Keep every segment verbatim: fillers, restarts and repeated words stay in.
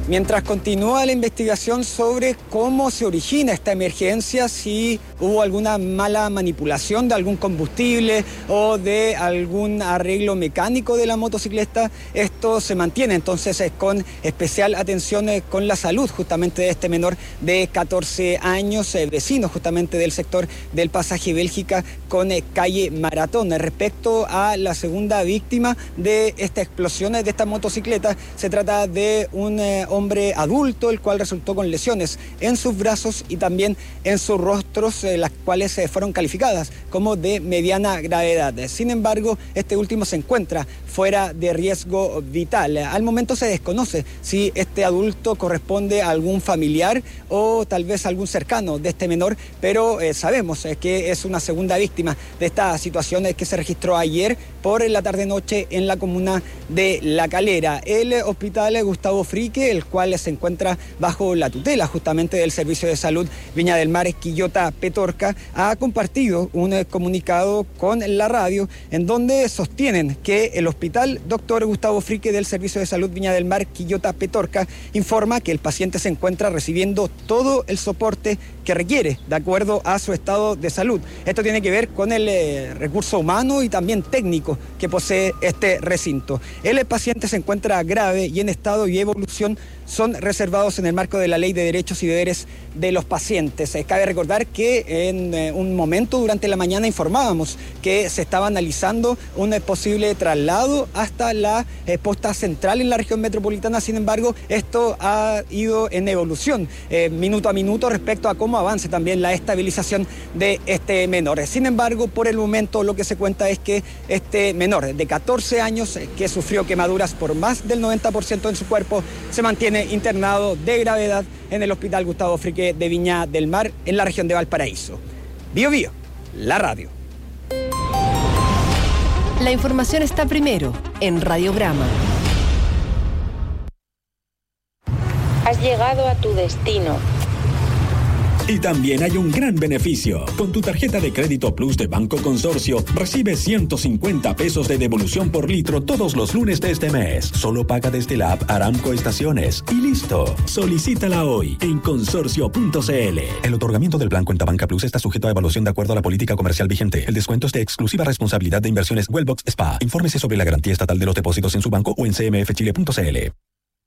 Mientras continúa la investigación sobre cómo se origina esta emergencia, si hubo alguna mala manipulación de algún combustible o de algún arreglo mecánico de la motocicleta, esto se mantiene entonces con especial atención con la salud justamente de este menor de catorce años, vecino justamente del sector del Pasaje Bélgica con calle Maratón. Respecto a la segunda víctima de esta explosión de esta motocicleta, se trata de un eh, hombre adulto, el cual resultó con lesiones en sus brazos y también en sus rostros, eh, las cuales eh, fueron calificadas como de mediana gravedad. Sin embargo, este último se encuentra fuera de riesgo vital. Al momento se desconoce si este adulto corresponde a algún familiar o tal vez algún cercano de este menor, pero eh, sabemos eh, que es una segunda víctima de esta situación eh, que se registró ayer por la tarde-noche en la comuna de La Calera. El hospital Gustavo Frique, el cual se encuentra bajo la tutela justamente del Servicio de Salud Viña del Mar Quillota Petorca, ha compartido un eh, comunicado con la radio en donde sostienen que el hospital doctor Gustavo Frique del Servicio de Salud Viña del Mar Quillota Petorca informa que el paciente se encuentra recibiendo todo el soporte que requiere de acuerdo a su estado de salud. Esto tiene que ver con el eh, recurso humano y también técnico que posee este recinto. El paciente se encuentra grave y en estado y evolución son reservados en el marco de la Ley de Derechos y Deberes de los Pacientes. Eh, cabe recordar que en eh, un momento durante la mañana informábamos que se estaba analizando un eh, posible traslado hasta la eh, posta central en la región metropolitana. Sin embargo, esto ha ido en evolución eh, minuto a minuto respecto a cómo avance también la estabilización de este menor. Sin embargo, por el momento lo que se cuenta es que este menor de catorce años eh, que sufrió quemaduras por más del noventa por ciento en su cuerpo se mantiene internado de gravedad en el Hospital Gustavo Frique de Viña del Mar, en la región de Valparaíso. Bio Bio, la radio. La información está primero en Radiograma. Has llegado a tu destino. Y también hay un gran beneficio. Con tu tarjeta de crédito Plus de Banco Consorcio, recibes ciento cincuenta pesos de devolución por litro todos los lunes de este mes. Solo paga desde la app Aramco Estaciones. Y listo. Solicítala hoy en consorcio punto c l. El otorgamiento del plan Cuenta Banca Plus está sujeto a evaluación de acuerdo a la política comercial vigente. El descuento es de exclusiva responsabilidad de Inversiones Wellbox Spa. Infórmese sobre la garantía estatal de los depósitos en su banco o en c m f chile punto c l.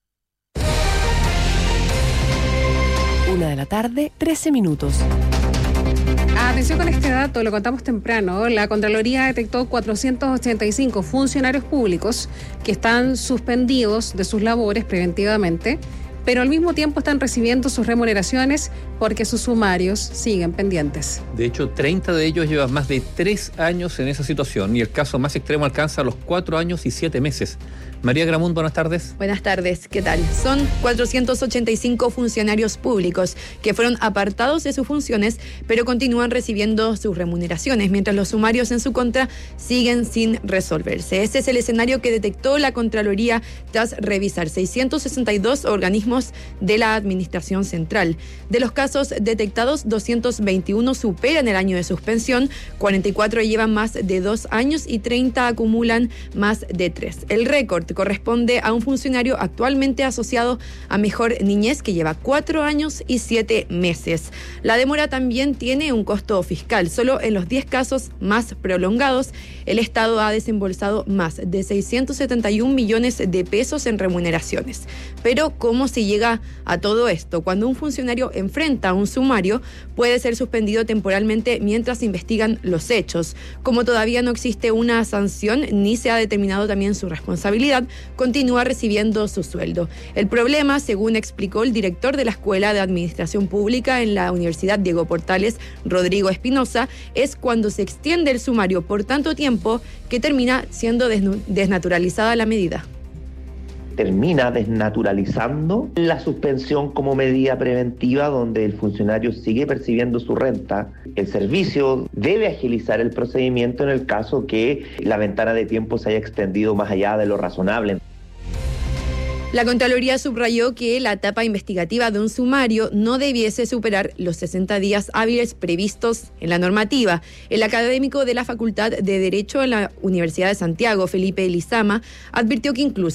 Una de la tarde, trece minutos. Atención con este dato, lo contamos temprano. La Contraloría detectó cuatrocientos ochenta y cinco funcionarios públicos que están suspendidos de sus labores preventivamente, pero al mismo tiempo están recibiendo sus remuneraciones porque sus sumarios siguen pendientes. De hecho, treinta de ellos llevan más de tres años en esa situación y el caso más extremo alcanza los cuatro años y siete meses. María Gramún, buenas tardes. Buenas tardes, ¿qué tal? Son cuatrocientos ochenta y cinco funcionarios públicos que fueron apartados de sus funciones, pero continúan recibiendo sus remuneraciones, mientras los sumarios en su contra siguen sin resolverse. Este es el escenario que detectó la Contraloría tras revisar seiscientos sesenta y dos organismos de la Administración Central. De los casos detectados, doscientos veintiuno superan el año de suspensión, cuarenta y cuatro llevan más de dos años y treinta acumulan más de tres. El récord corresponde a un funcionario actualmente asociado a Mejor Niñez que lleva cuatro años y siete meses. La demora también tiene un costo fiscal. Solo en los diez casos más prolongados, el Estado ha desembolsado más de seiscientos setenta y un millones de pesos en remuneraciones. Pero ¿cómo se llega a todo esto? Cuando un funcionario enfrenta un sumario, puede ser suspendido temporalmente mientras investigan los hechos. Como todavía no existe una sanción ni se ha determinado también su responsabilidad, continúa recibiendo su sueldo. El problema, según explicó el director de la Escuela de Administración Pública en la Universidad Diego Portales, Rodrigo Espinosa, es cuando se extiende el sumario por tanto tiempo que termina siendo desnu- desnaturalizada la medida. Termina desnaturalizando la suspensión como medida preventiva, donde el funcionario sigue percibiendo su renta. El servicio debe agilizar el procedimiento en el caso que la ventana de tiempo se haya extendido más allá de lo razonable. La Contraloría subrayó que la etapa investigativa de un sumario no debiese superar los sesenta días hábiles previstos en la normativa. El académico de la Facultad de Derecho en la Universidad de Santiago, Felipe Elizama, advirtió que incluso